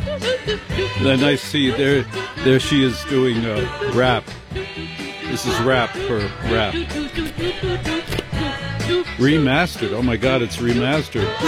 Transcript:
And I see there she is doing rap. This is rap for rap. Remastered. Oh my God, it's remastered.